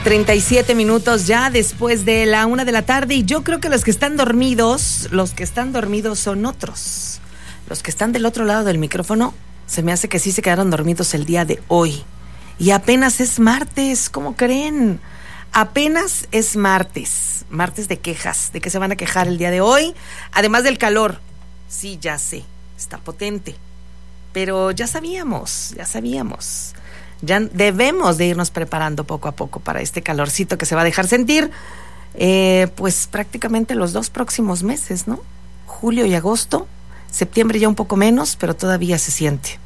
37 ya después de la 1 de la tarde, y yo creo que los que están dormidos son otros. Los que están del otro lado del micrófono, se me hace que sí se quedaron dormidos el día de hoy. Y apenas es martes, ¿cómo creen? Apenas es martes de quejas. ¿De qué se van a quejar el día de hoy? Además del calor. Sí, ya sé, está potente. Pero ya sabíamos. Ya debemos de irnos preparando poco a poco para este calorcito que se va a dejar sentir, pues prácticamente los 2 próximos meses, ¿no? Julio y agosto, septiembre ya un poco menos, pero todavía se siente.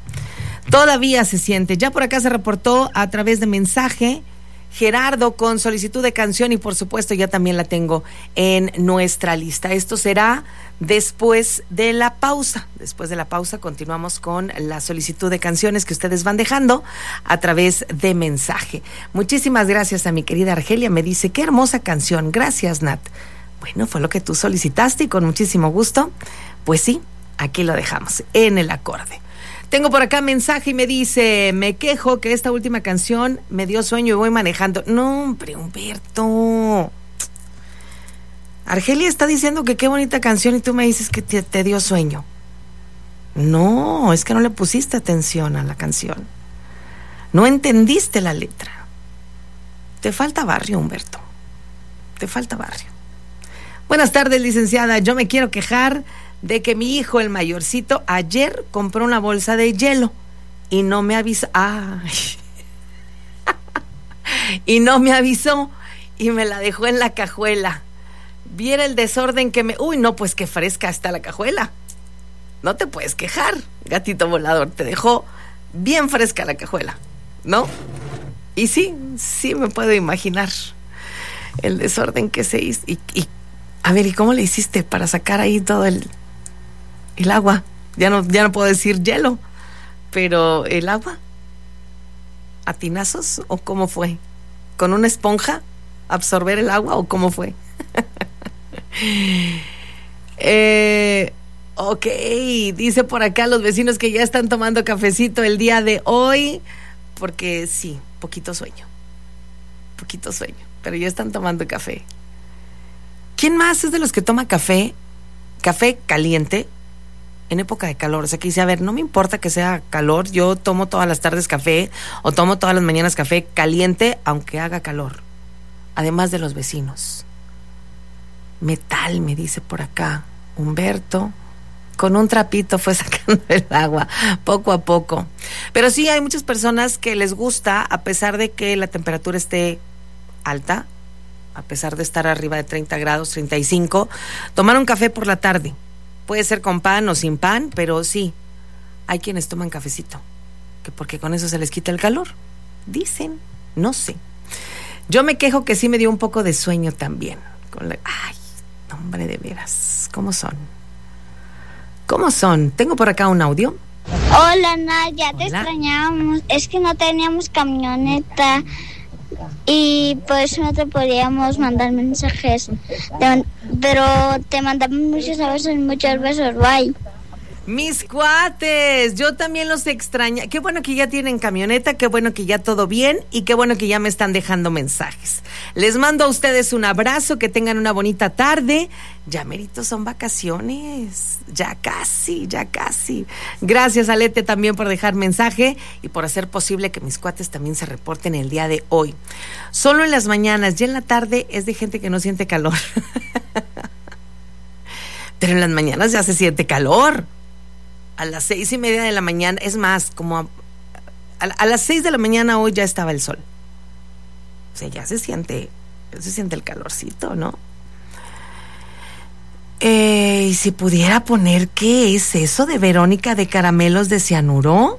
Ya por acá se reportó a través de mensaje Gerardo con solicitud de canción, y por supuesto ya también la tengo en nuestra lista. Esto será después de la pausa. Después de la pausa continuamos con la solicitud de canciones que ustedes van dejando a través de mensaje. Muchísimas gracias a mi querida Argelia, me dice, qué hermosa canción, gracias Nat. Bueno, fue lo que tú solicitaste y con muchísimo gusto, pues sí, aquí lo dejamos, en el acorde. Tengo por acá mensaje y me dice, me quejo que esta última canción me dio sueño y voy manejando. No, hombre, Humberto. Argelia está diciendo que qué bonita canción y tú me dices que te dio sueño. No, es que no le pusiste atención a la canción. No entendiste la letra. Te falta barrio, Humberto. Te falta barrio. Buenas tardes, licenciada. Yo me quiero quejar de que mi hijo, el mayorcito, ayer compró una bolsa de hielo y no me avisó. Y no me avisó y me la dejó en la cajuela. Viera el desorden que me... Uy, no, pues qué fresca está la cajuela. No te puedes quejar, gatito volador. Te dejó bien fresca la cajuela, ¿no? Y sí me puedo imaginar el desorden que se hizo. Y a ver, ¿y cómo le hiciste para sacar ahí todo el agua? Ya no puedo decir hielo, pero el agua, ¿a tinazos o cómo fue? ¿Con una esponja absorber el agua o cómo fue? Ok, dice por acá los vecinos que ya están tomando cafecito el día de hoy, porque sí, poquito sueño, pero ya están tomando café. ¿Quién más es de los que toma café caliente en época de calor? O sea, que dice, a ver, no me importa que sea calor, yo tomo todas las tardes café o tomo todas las mañanas café caliente, aunque haga calor. Además de los vecinos. Metal, me dice por acá Humberto, con un trapito fue sacando el agua, poco a poco. Pero sí, hay muchas personas que les gusta, a pesar de que la temperatura esté alta, a pesar de estar arriba de 30 grados, 35, tomar un café por la tarde. Puede ser con pan o sin pan, pero sí, hay quienes toman cafecito, que porque con eso se les quita el calor. Dicen, no sé. Yo me quejo que sí me dio un poco de sueño también. Ay, hombre, de veras, ¿cómo son? Tengo por acá un audio. Hola, Naya, te extrañábamos. Es que no teníamos camioneta y por eso no te podíamos mandar mensajes. Pero te mandamos muchos besos, bye. Mis cuates, yo también los extraño. Qué bueno que ya tienen camioneta, qué bueno que ya todo bien y qué bueno que ya me están dejando mensajes. Les mando a ustedes un abrazo, que tengan una bonita tarde. Ya merito son vacaciones, ya casi. Gracias, Alete, también por dejar mensaje y por hacer posible que mis cuates también se reporten el día de hoy. Solo en las mañanas, ya en la tarde es de gente que no siente calor. Pero en las mañanas ya se siente calor. A las 6:30 de la mañana, es más, como a las 6 de la mañana hoy ya estaba el sol. O sea, ya se siente el calorcito, ¿no? Y si pudiera poner, ¿qué es eso de Verónica de Caramelos de Cianuro?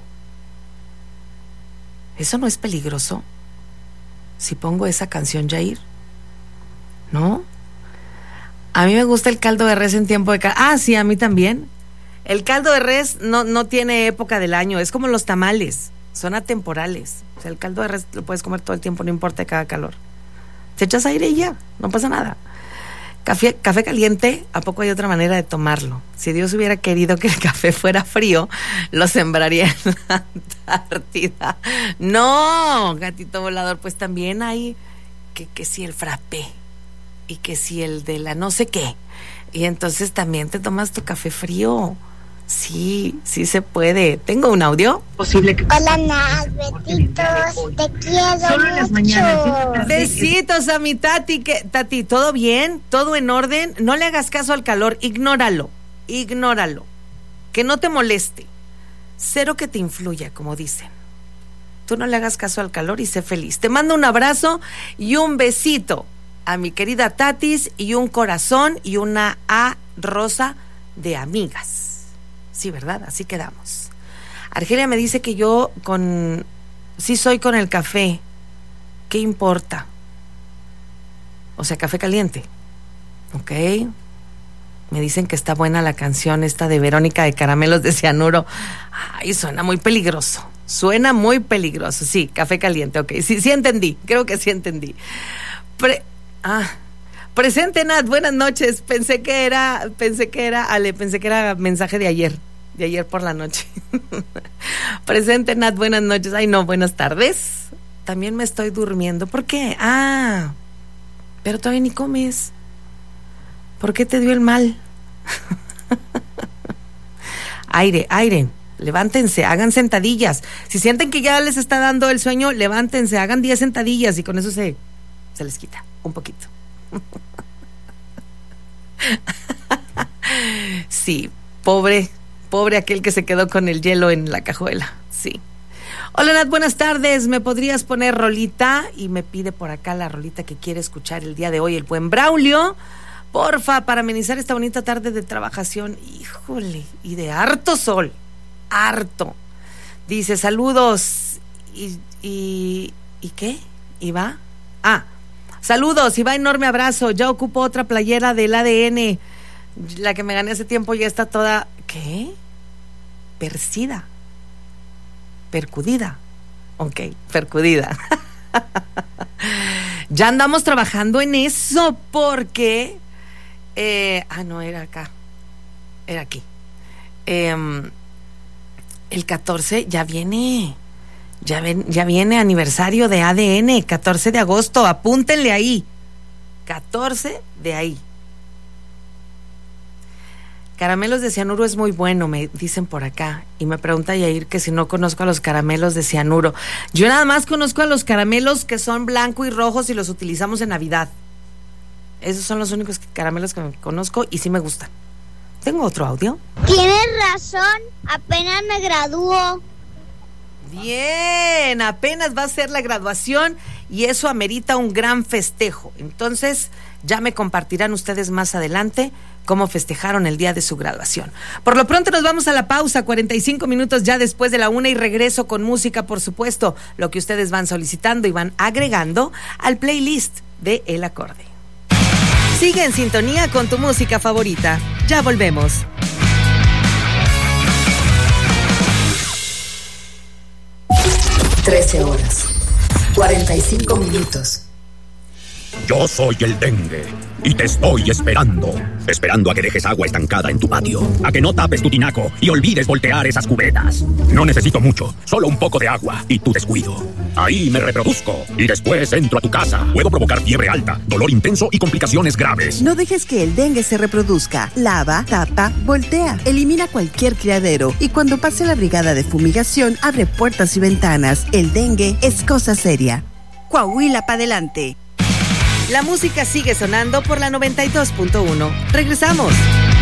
¿Eso no es peligroso? Si pongo esa canción, Jair, ¿no? A mí me gusta el caldo de res en tiempo de calor. Ah, sí, a mí también. El caldo de res no tiene época del año, es como los tamales, son atemporales. O sea, el caldo de res lo puedes comer todo el tiempo, no importa que haga calor. Te echas aire y ya, no pasa nada. Café caliente, ¿a poco hay otra manera de tomarlo? Si Dios hubiera querido que el café fuera frío, lo sembraría en la Antártida. No, gatito volador, pues también hay que si el frappé y que si el de la no sé qué. Y entonces también te tomas tu café frío. Sí se puede. ¿Tengo un audio? Posible que... Hola, Nat, besitos, te quiero solo en las mañanas. Besitos a mi Tati. Tati, ¿todo bien? ¿Todo en orden? No le hagas caso al calor, ignóralo. Que no te moleste. Cero que te influya, como dicen. Tú no le hagas caso al calor y sé feliz. Te mando un abrazo y un besito a mi querida Tatis y un corazón y una A rosa de amigas. Sí, ¿verdad? Así quedamos. Argelia me dice que yo sí soy con el café. ¿Qué importa? O sea, café caliente. Ok. Me dicen que está buena la canción esta de Verónica de Caramelos de Cianuro. Ay, suena muy peligroso. Sí, café caliente, ok. Sí entendí. Creo que sí entendí. Presente, Nat, buenas noches. Pensé que era mensaje de ayer por la noche. Presente, Nat, buenas noches. Ay, no, buenas tardes. También me estoy durmiendo. ¿Por qué? Pero todavía ni comes. ¿Por qué te dio el mal? Aire. Levántense, hagan sentadillas. Si sienten que ya les está dando el sueño, levántense, hagan 10 sentadillas y con eso se les quita un poquito. Sí, pobre aquel que se quedó con el hielo en la cajuela. Sí. Hola, Nat, buenas tardes. ¿Me podrías poner rolita? Y me pide por acá la rolita que quiere escuchar el día de hoy el buen Braulio. Porfa, para amenizar esta bonita tarde de trabajación. Híjole, y de harto sol. Harto. Dice, saludos. ¿Y qué? ¿Y va? Saludos, y va, enorme abrazo. Ya ocupo otra playera del ADN. La que me gané hace tiempo ya está toda... ¿Qué? Percudida. Ok, percudida. Ya andamos trabajando en eso porque... no, era acá. Era aquí. El 14 ya viene... Ya viene aniversario de ADN, 14 de agosto, apúntenle ahí. 14 de ahí. Caramelos de cianuro es muy bueno, me dicen por acá. Y me pregunta Yair que si no conozco a los caramelos de cianuro. Yo nada más conozco a los caramelos que son blanco y rojos y los utilizamos en Navidad. Esos son los únicos caramelos que conozco y sí me gustan. ¿Tengo otro audio? Tienes razón, apenas me gradúo. Bien, apenas va a ser la graduación y eso amerita un gran festejo. Entonces, ya me compartirán ustedes más adelante cómo festejaron el día de su graduación. Por lo pronto nos vamos a la pausa, 45 minutos ya después de la 1 y regreso con música, por supuesto, lo que ustedes van solicitando y van agregando al playlist de El Acorde. Sigue en sintonía con tu música favorita. Ya volvemos. 13 horas, 45 minutos. Yo soy el dengue y te estoy esperando a que dejes agua estancada en tu patio, a que no tapes tu tinaco y olvides voltear esas cubetas. No necesito mucho, solo un poco de agua y tu descuido. Ahí me reproduzco y después entro a tu casa. Puedo provocar fiebre alta, dolor intenso y complicaciones graves. No dejes que el dengue se reproduzca. Lava, tapa, voltea. Elimina cualquier criadero y cuando pase la brigada de fumigación, abre puertas y ventanas. El dengue es cosa seria. Coahuila pa' adelante. La música sigue sonando por la 92.1. Regresamos.